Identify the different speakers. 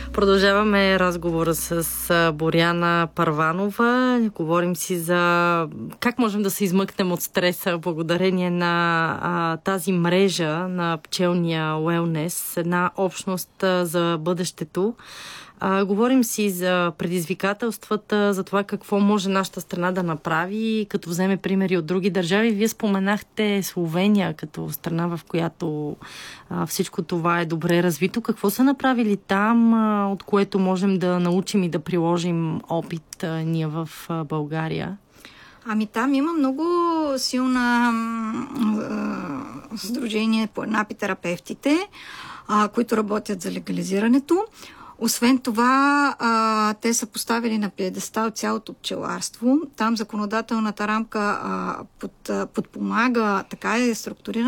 Speaker 1: Продължаваме разговора с Боряна Първанова. Говорим си за как можем да се измъкнем от стреса благодарение на тази мрежа на пчелния уелнес, една общност за бъдещето. Говорим си за предизвикателствата, за това какво може нашата страна да направи, като вземе примери от други държави. Вие споменахте Словения като страна, в която всичко това е добре развито. Какво са направили там, от което можем да научим и да приложим опит ние в България?
Speaker 2: Ами там има много силна сдружение на апитерапевтите, които работят за легализирането. Освен това, те са поставили на пиедестал цялото пчеларство. Там законодателната рамка подпомага, така е структурирана